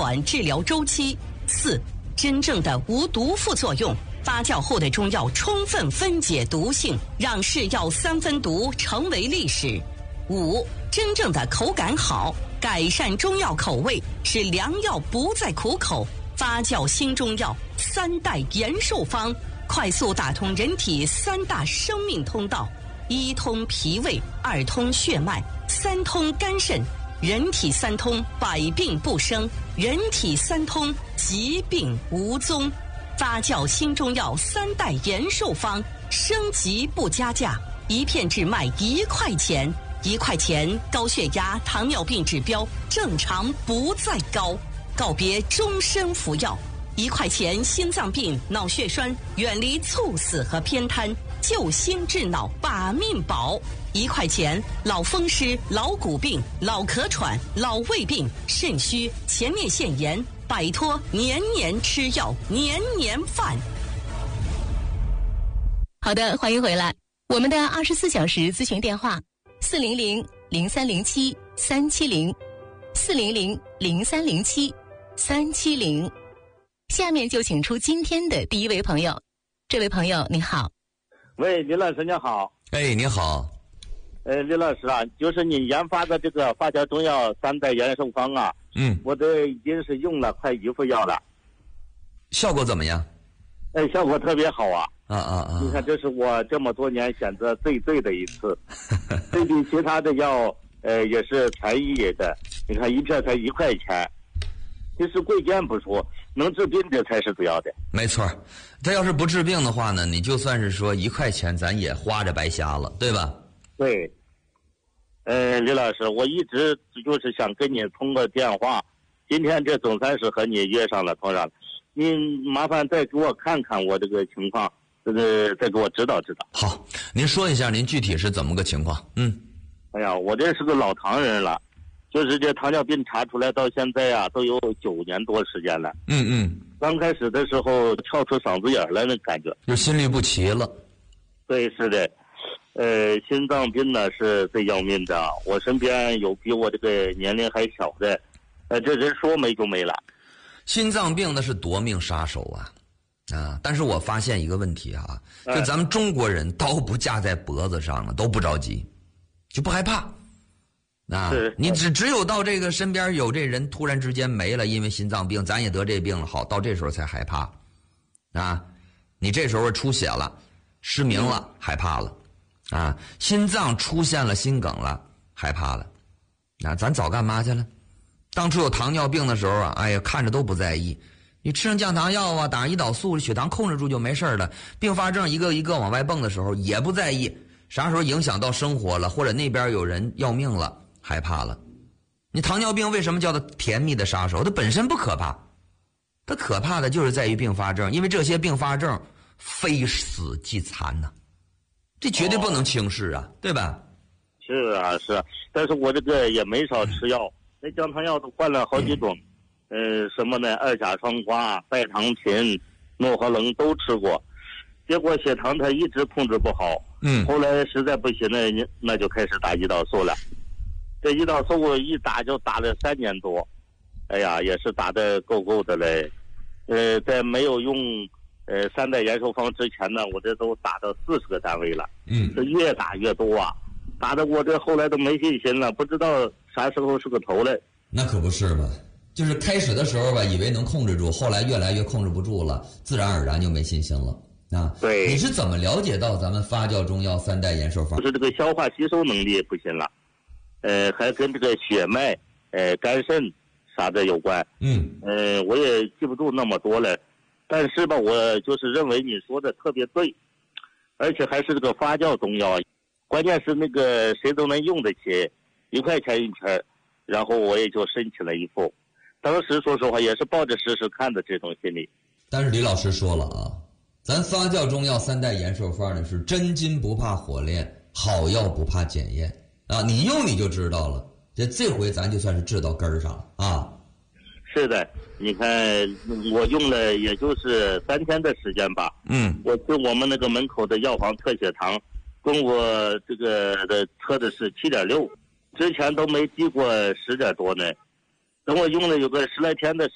短治疗周期。4、真正的无毒副作用。发酵后的中药充分分解毒性，让是药3分毒成为历史。5、真正的口感好，改善中药口味，使良药不再苦口。发酵新中药3代延寿方，快速打通人体3大生命通道：1通脾胃，2通血脉，3通肝肾。人体3通，百病不生；人体3通，疾病无踪。发酵新中药3代延寿方，升级不加价，一片只卖1块钱。1块钱，高血压、糖尿病指标正常不再高，告别终身服药。1块钱，心脏病、脑血栓远离猝死和偏瘫，救心治脑把命保。1块钱，老风湿、老骨病、老咳喘、老胃病、肾虚、前列腺炎，摆脱年年吃药、年年犯。 好的，欢迎回来。我们的24小时咨询电话400-0307-370，400-0307-370。下面就请出今天的第一位朋友。这位朋友你好。 喂，李老师你好。 哎，你好。 李老师啊，就是你研发的这个发酵中药3代延寿方啊，我这已经是用了快1副药了。 效果怎么样？ 效果特别好啊。 你看，这是我这么多年选择最对的一次，对比其他的药，也是便宜的。你看一片才1块钱，其实贵贱不说，能治病这才是主要的。 没错，他要是不治病的话呢，你就算是说1块钱，咱也花着白瞎了，对吧？ 对。李老师，我一直就是想跟你通过电话，今天这总算是和你约上了，通上了。您麻烦再给我看看我这个情况，再给我指导指导。 好，您说一下您具体是怎么个情况？ 哎呀，我这是个老唐人了，就是这糖尿病查出来到现在啊，都有9年多时间了。刚开始的时候跳出嗓子眼来那感觉， 就心律不齐了。 对，是的。心脏病呢是最要命的，我身边有比我这个年龄还小的，这人说没就没了。 心脏病那是夺命杀手啊！但是我发现一个问题啊，就咱们中国人刀不架在脖子上了，都不着急，就不害怕啊。你只有到这个身边有这人突然之间没了，因为心脏病，咱也得这病了，好，到这时候才害怕啊。你这时候出血了，失明了，害怕了。心脏出现了心梗了，害怕了。咱早干嘛去了？当初有糖尿病的时候啊，哎呀，看着都不在意。你吃上降糖药啊，打上胰岛素，血糖控制住就没事了。并发症一个一个往外蹦的时候也不在意，啥时候影响到生活了，或者那边有人要命了，害怕了。你糖尿病为什么叫它甜蜜的杀手？它本身不可怕，它可怕的就是在于并发症，因为这些并发症非死即残呐。这绝对不能轻视啊，对吧？ 是啊，是啊，但是我这个也没少吃药，那降糖药都换了好几种，什么呢？2甲双胍、拜糖嗪、诺和棱都吃过，结果血糖它一直控制不好。后来实在不行了，那就开始打胰岛素了。这胰岛素一打就打了3年多，哎呀，也是打得够的嘞。在没有用3代延寿方之前呢，我这都打到40个单位了。这越打越多啊，打得我这后来都没信心了，不知道啥时候是个头嘞。 那可不是吧？就是开始的时候吧，以为能控制住，后来越来越控制不住了，自然而然就没信心了啊。 对， 你是怎么了解到咱们发酵中药3代延寿方？ 就是这个消化吸收能力不行了，还跟这个血脉、肝肾啥的有关。我也记不住那么多了。但是吧，我就是认为你说的特别对，而且还是这个发酵中药，关键是那个谁都能用得起，1块钱1片，然后我也就申请了1副。当时说实话也是抱着试试看的这种心理。 但是李老师说了啊，咱发酵中药3代延寿方呢是真金不怕火炼，好药不怕检验啊，你用你就知道了。这回咱就算是治到根儿上了啊。 是的，你看我用了也就是3天的时间吧。我去我们那个门口的药房测血糖，跟我这个的测的是7.6，之前都没低过10点多呢。等我用了有个10来天的时